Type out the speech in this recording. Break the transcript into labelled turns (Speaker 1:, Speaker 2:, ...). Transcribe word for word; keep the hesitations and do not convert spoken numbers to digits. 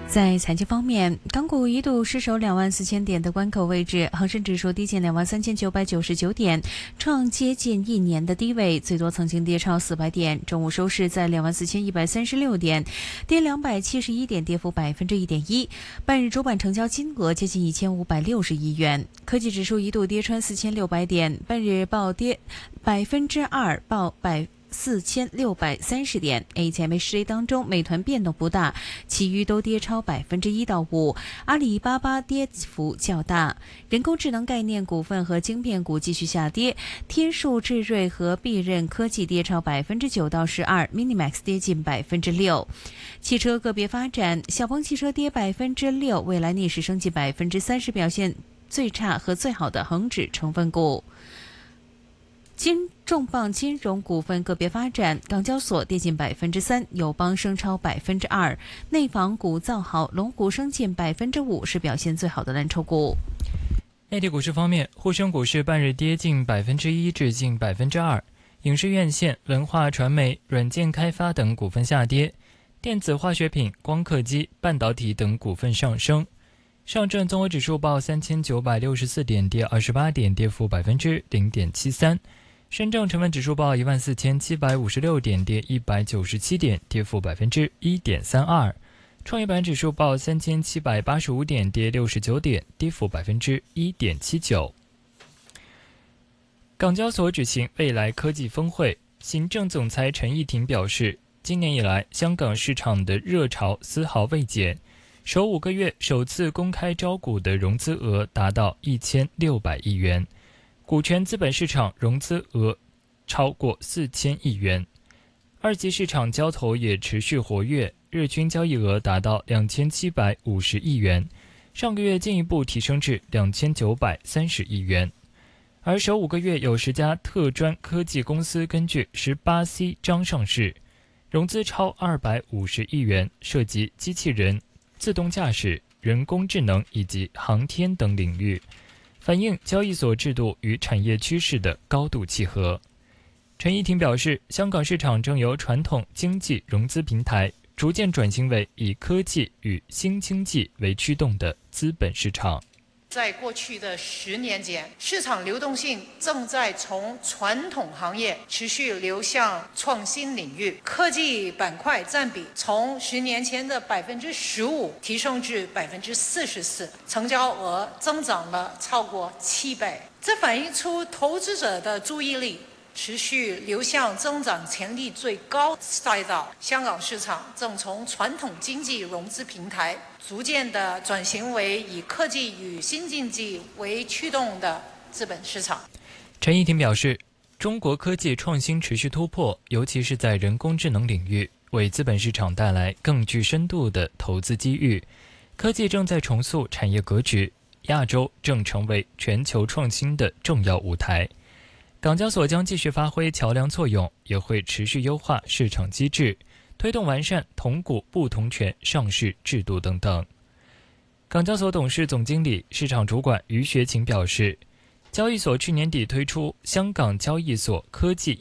Speaker 1: 在财经方面，港股一度失守两万四千点的关口位置，恒生指数低见两万三千九百九十九点，创接近一年的低位，最多曾经跌超四百点。中午收市在两万四千一百三十六点，跌两百七十一点，跌幅百分之一点一。半日主板成交金额接近一千五百六十亿元。科技指数一度跌穿四千六百点，半日暴跌百分之二，报百。四千六百三十点 ，A 前 M 十 A 当中，美团变动不大，其余都跌超百分之一到五。阿里巴巴跌幅较大，人工智能概念股份和晶片股继续下跌，天数智瑞和必任科技跌超百分之九到十二 ，Minimax 跌近百分之六。汽车个别发展，小鹏汽车跌百分之六，蔚来逆势升近百分之三十，表现最差和最好的恒指成分股。金重磅金融股份个别发展，港交所跌近百分之三，友邦升超百分之二，内房股造好，龙湖升近百分之五，是表现最好的蓝筹股。
Speaker 2: 内地股市方面，沪深股市半日跌近百分之一至近百分之二，影视院线、文化传媒、软件开发等股份下跌，电子化学品、光刻机、半导体等股份上升。上证综合指数报三千九百六十四点，跌二十八点，跌幅百分之零点七三。深证成分指数报一万四千七百五十六点，跌一百九十七点，跌幅百分之一点三二。创业板指数报三千七百八十五点，跌六十九点，跌幅百分之一点七九。港交所举行未来科技峰会，行政总裁陈义婷表示，今年以来香港市场的热潮丝毫未减，首五个月首次公开招股的融资额达到一千六百亿元。股权资本市场融资额超过四千亿元，二级市场交投也持续活跃，日均交易额达到两千七百五十亿元，上个月进一步提升至两千九百三十亿元。而首五个月有十家特专科技公司根据 十八 C 章上市，融资超二百五十亿元，涉及机器人、自动驾驶、人工智能以及航天等领域，反映交易所制度与产业趋势的高度契合。陈义婷表示，香港市场正由传统经济融资平台逐渐转型为以科技与新经济为驱动的资本市场。
Speaker 3: 在过去的十年间，市场流动性正在从传统行业持续流向创新领域，科技板块占比从十年前的百分之十五提升至百分之四十四，成交额增长了超过七倍。这反映出投资者的注意力持续流向增长潜力最高赛道，香港市场正从传统经济融资平台逐渐地转型为以科技与新经济为驱动的资本市场。
Speaker 2: 陈义婷表示，中国科技创新持续突破，尤其是在人工智能领域，为资本市场带来更具深度的投资机遇。科技正在重塑产业格局，亚洲正成为全球创新的重要舞台。港交所将继续发挥桥梁作用，也会持续优化市场机制，推动完善同股不同权上市制度等等。港交所董事总经理、市场主管于学勤表示，交易所去年底推出香港交易所科技